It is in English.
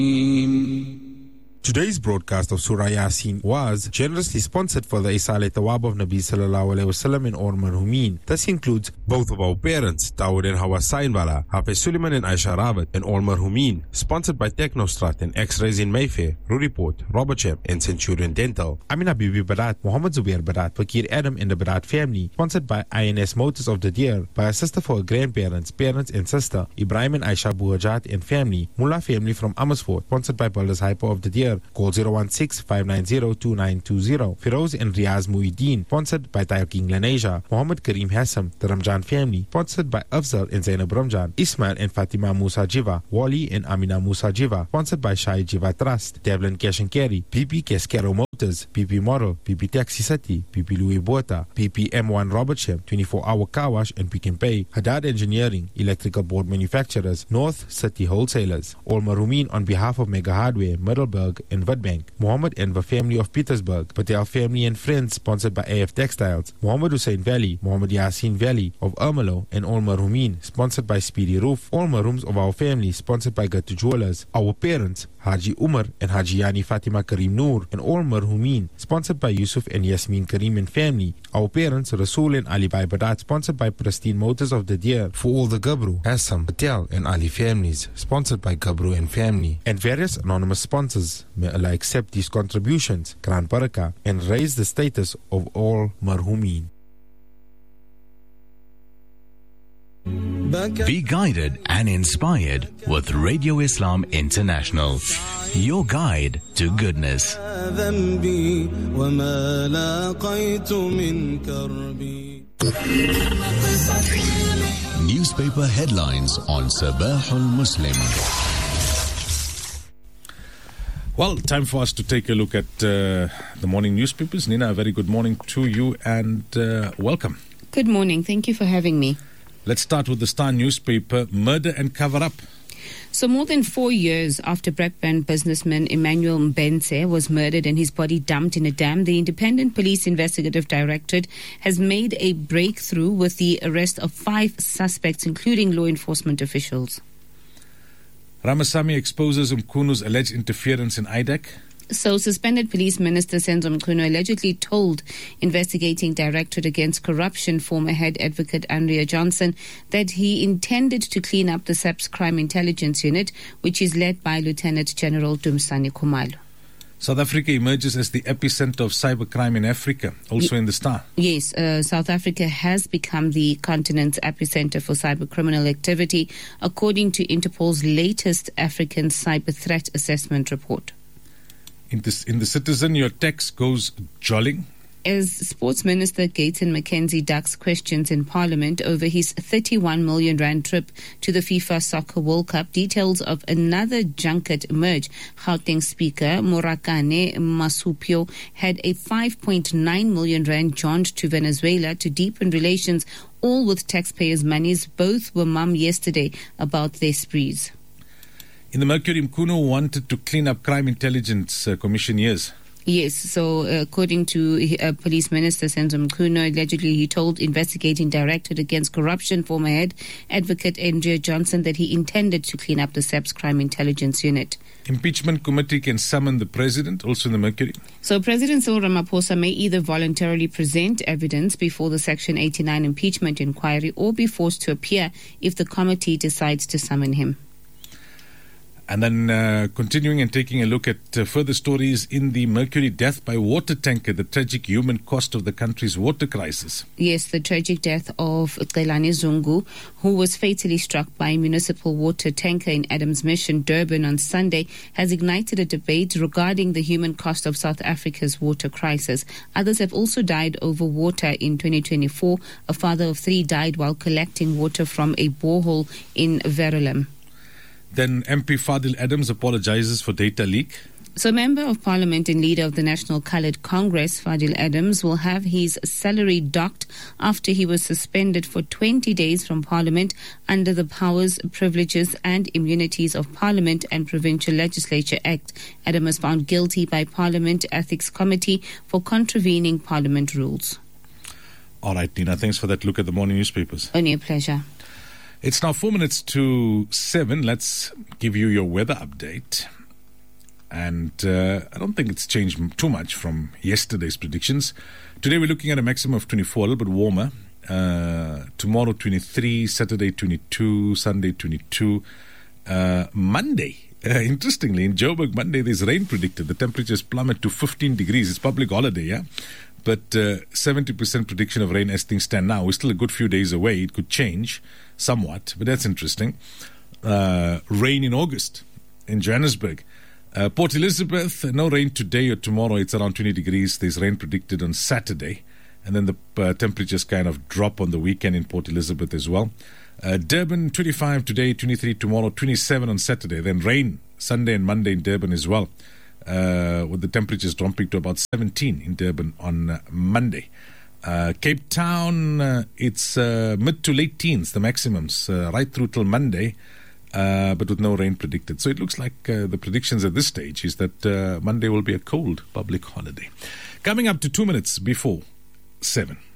Today's broadcast of Surah Yasin was generously sponsored for the Isale Tawab of Nabi Sallallahu Alaihi Wasallam in Or Marhumin. This includes both of our parents, Dawood and Hawa Sainwala, Hafiz Suleiman and Aisha Rawat, and Or Marhumin. Sponsored by Technostrat and X-Rays in Mayfair, Ruriport, Robertshire and Centurion Dental. Amina Bibi Barat, Muhammad Zubair Barat, Fakir Adam and the Barat family. Sponsored by INS Motors of the Deer, by a sister for her grandparents, parents and sister, Ibrahim and Aisha Buhajat and family. Mullah family from Amersfoort. Sponsored by Builders Hyper of the Deer. Call 016-590-2920. Firoz and Riaz Muhyiddin. Sponsored by Tayo King Lenasia. Muhammad Kareem Hassam, the Ramjan family. Sponsored by Afzal and Zainab Ramjan. Ismail and Fatima Musa Jiva. Wali and Amina Musa Jiva. Sponsored by Shai Jiva Trust. Devlin Cash and Carry. PP Cascaro Motors. PP Model. PP Taxi City. PP Louis Bota. PP M1 Robertshire. 24-hour car wash and Pick and Pay. Haddad Engineering. Electrical board manufacturers. North City Wholesalers. All Marumin on behalf of Mega Hardware, Middelburg and Witbank. Muhammad Enver family of Petersburg. Patel family and friends, sponsored by AF Textiles. Muhammad Hussein Valley. Muhammad Yasin Valley of Ermelo and All Marumin, sponsored by Speedy Roof. All Marooms of our family, sponsored by Gatu Jewelers. Our parents, Haji Umar and Haji Yani Fatima Karim Noor and All Marhumin, sponsored by Yusuf and Yasmin Karim and family. Our parents, Rasul and Ali Bai Badat, sponsored by Pristine Motors of the Deer. For all the Gabru, Assam, Patel and Ali families, sponsored by Gabru and family. And various anonymous sponsors. May Allah accept these contributions, Gran Baraka, and raise the status of all Marhumin. Be guided and inspired with Radio Islam International, your guide to goodness. Newspaper headlines on Sabah al-Muslim. Well, time for us to take a look at the morning newspapers. Nina, a very good morning to you and welcome. Good morning. Thank you for having me. Let's start with the Star newspaper, murder and cover-up. So more than 4 years after Brakpan businessman Emmanuel Mbenze was murdered and his body dumped in a dam, the Independent Police Investigative Directorate has made a breakthrough with the arrest of 5 suspects, including law enforcement officials. Ramasamy exposes Mkunu's alleged interference in IDAC. So, suspended Police Minister Senzo Mchunu allegedly told Investigating Directorate Against Corruption former head advocate Andrea Johnson that he intended to clean up the SAPS Crime Intelligence Unit, which is led by Lieutenant General Dumisani Khumalo. South Africa emerges as the epicenter of cybercrime in Africa, also in the Star. Yes, South Africa has become the continent's epicenter for cybercriminal activity, according to Interpol's latest African Cyber Threat Assessment report. In the Citizen, your text goes jolling. As Sports Minister Gayton McKenzie ducks questions in Parliament over his 31 million rand trip to the FIFA Soccer World Cup, details of another junket emerge. Gauteng Speaker Murakane Masupio had a 5.9 million rand jaunt to Venezuela to deepen relations, all with taxpayers' monies. Both were mum yesterday about their sprees. In the Mercury, Mkunu wanted to clean up Crime Intelligence Commission years. Yes, so according to Police Minister Senzo Mchunu, allegedly he told Investigating Directorate Against Corruption former head advocate Andrea Johnson that he intended to clean up the SAPS Crime Intelligence Unit. Impeachment committee can summon the president, also in the Mercury. So President Cyril Ramaphosa may either voluntarily present evidence before the Section 89 impeachment inquiry or be forced to appear if the committee decides to summon him. And then continuing and taking a look at further stories in the Mercury, death by water tanker, the tragic human cost of the country's water crisis. Yes, the tragic death of Qelani Zungu, who was fatally struck by a municipal water tanker in Adams Mission, Durban on Sunday, has ignited a debate regarding the human cost of South Africa's water crisis. Others have also died over water in 2024. A father of 3 died while collecting water from a borehole in Verulam. Then MP Fadil Adams apologizes for data leak. So Member of Parliament and leader of the National Coloured Congress, Fadil Adams, will have his salary docked after he was suspended for 20 days from Parliament under the Powers, Privileges and Immunities of Parliament and Provincial Legislature Act. Adams was found guilty by Parliament Ethics Committee for contravening Parliament rules. All right, Nina, thanks for that look at the morning newspapers. Only a pleasure. It's now 4 minutes to 7. Let's give you your weather update. And I don't think it's changed too much from yesterday's predictions. Today we're looking at a maximum of 24, a little bit warmer. Tomorrow 23, Saturday 22, Sunday 22. Monday, interestingly, in Joburg, Monday there's rain predicted. The temperatures plummet to 15 degrees. It's public holiday, yeah? But 70% prediction of rain as things stand now. We're still a good few days away. It could change somewhat, but that's interesting. Rain in August in Johannesburg. Port Elizabeth, no rain today or tomorrow. It's around 20 degrees. There's rain predicted on Saturday. And then the temperatures kind of drop on the weekend in Port Elizabeth as well. Durban, 25 today, 23 tomorrow, 27 on Saturday. Then rain Sunday and Monday in Durban as well, with the temperatures dropping to about 17 in Durban on Monday. Cape Town, it's mid to late teens, the maximums, right through till Monday. But with no rain predicted. So it looks like the predictions at this stage is that Monday will be a cold public holiday. Coming up to 2 minutes before 7.